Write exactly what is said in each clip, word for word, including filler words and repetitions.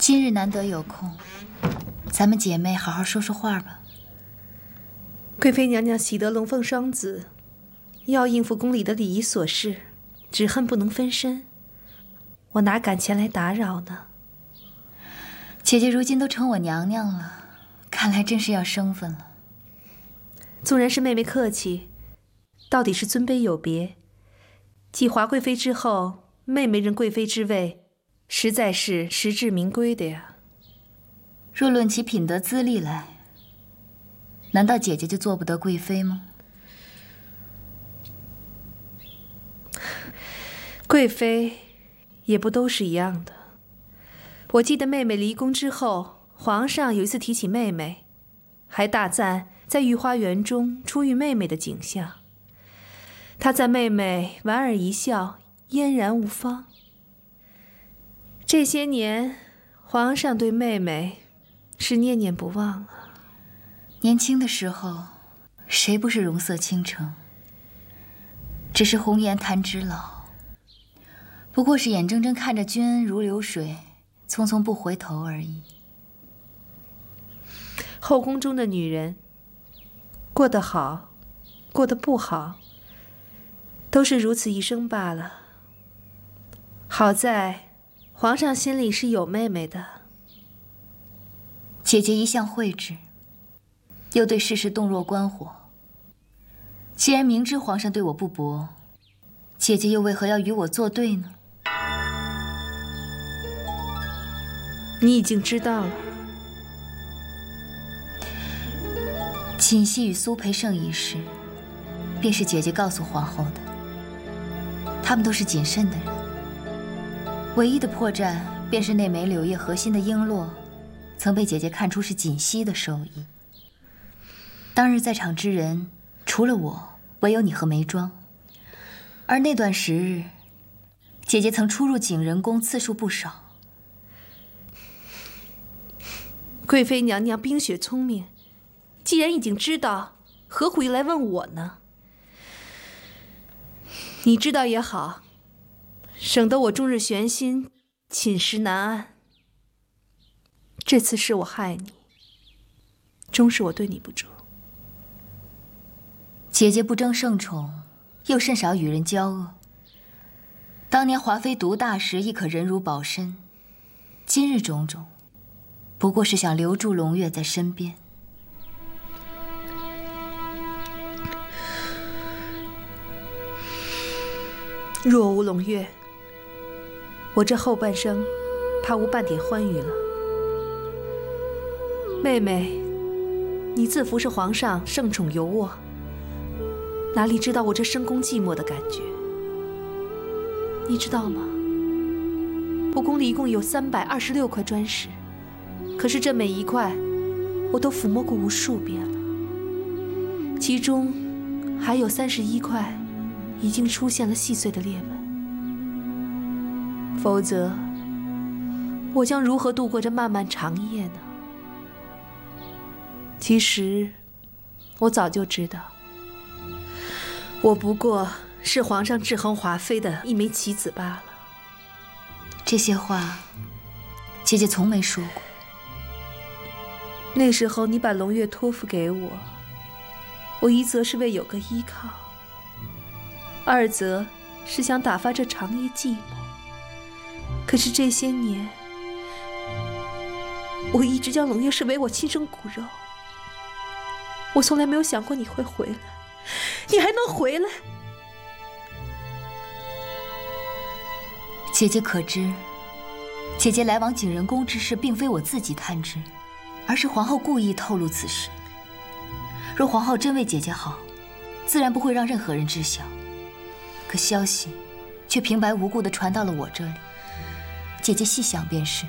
今日难得有空，咱们姐妹好好说说话吧。 贵妃娘娘喜得龙凤双子，要应付宫里的礼仪琐事，只恨不能分身，我哪敢前来打扰呢？ 姐姐如今都称我娘娘了，看来真是要生分了。 纵然是妹妹客气，到底是尊卑有别。继华贵妃之后，妹妹任贵妃之位，实在是实至名归的呀。 若论起品德资历来，难道姐姐就做不得贵妃吗？ 贵妃也不都是一样的。我记得妹妹离宫之后，皇上有一次提起妹妹，还大赞在御花园中初遇妹妹的景象。他赞妹妹莞尔一笑，嫣然无方。这些年，皇上对妹妹是念念不忘啊。 年轻的时候，谁不是容色倾城？只是红颜弹指老，不过是眼睁睁看着君恩如流水，匆匆不回头而已。 后宫中的女人，过得好，过得不好，都是如此一生罢了。好在皇上心里是有妹妹的。 姐姐一向慧智，又对世事洞若观火。既然明知皇上对我不薄，姐姐又为何要与我作对呢？ 你已经知道了。 锦汐与苏培盛一事，便是姐姐告诉皇后的。他们都是谨慎的人，唯一的破绽便是那枚柳叶核心的璎珞，曾被姐姐看出是锦汐的手艺。当日在场之人，除了我，唯有你和眉庄。而那段时日，姐姐曾出入景仁宫次数不少。 贵妃娘娘冰雪聪明，既然已经知道，何苦又来问我呢？你知道也好，省得我终日悬心，寝食难安。这次是我害你，终是我对你不住。 姐姐不争圣宠，又甚少与人交恶。当年华妃独大时，亦可忍辱保身。今日种种，不过是想留住龙月在身边。 若无龙月，我这后半生怕无半点欢愉了。妹妹，你自服是皇上圣宠尤渥，哪里知道我这深宫寂寞的感觉？你知道吗？我宫里一共有三百二十六块砖石，可是这每一块我都抚摸过无数遍了，其中还有三十一块已经出现了细碎的裂纹。否则，我将如何度过这漫漫长夜呢？其实，我早就知道，我不过是皇上制衡华妃的一枚棋子罢了。 这些话，姐姐从没说过。 那时候你把龙月托付给我，我一则是为有个依靠，二则是想打发这长夜寂寞。可是这些年，我一直将龙月视为我亲生骨肉。我从来没有想过你会回来，你还能回来？ 姐姐可知，姐姐来往景仁宫之事，并非我自己探知，而是皇后故意透露此事。若皇后真为姐姐好，自然不会让任何人知晓。可消息却平白无故地传到了我这里，姐姐细想便是。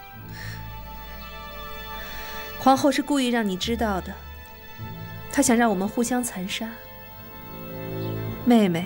皇后是故意让你知道的，她想让我们互相残杀。妹妹，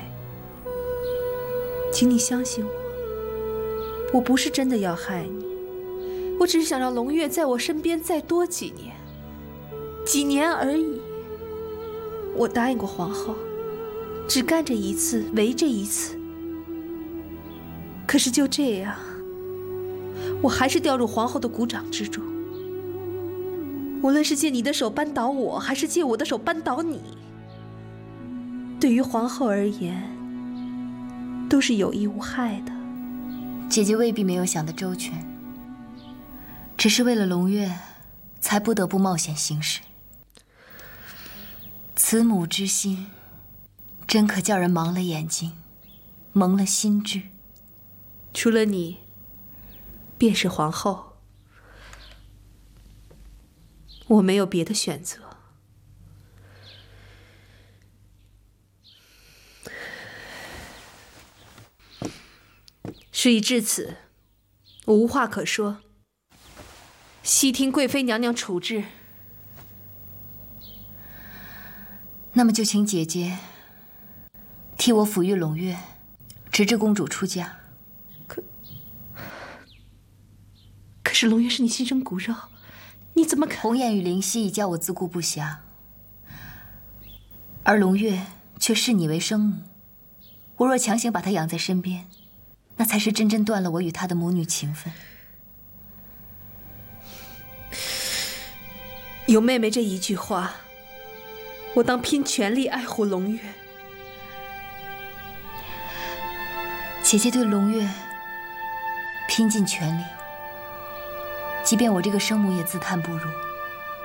请你相信我，我不是真的要害你，我只是想让龙月在我身边再多几年，几年而已。我答应过皇后，只干这一次，为这一次。可是就这样， 我还是掉入皇后的鼓掌之中。无论是借你的手扳倒我，还是借我的手扳倒你，对于皇后而言，都是有益无害的。 姐姐未必没有想得周全，只是为了龙月，才不得不冒险行事。慈母之心，真可叫人盲了眼睛，蒙了心智。 除了你，便是皇后。我没有别的选择。事已至此，我无话可说，悉听贵妃娘娘处置。 那么就请姐姐替我抚育胧月，直至公主出嫁。 可可是胧月是你亲生骨肉，你怎么肯？ 红颜与灵犀已叫我自顾不暇，而胧月却视你为生母。我若强行把她养在身边，那才是真正断了我与她的母女情分。 有妹妹这一句话，我当拼全力爱护胧月。 姐姐对胧月拼尽全力，即便我这个生母也自叹不如。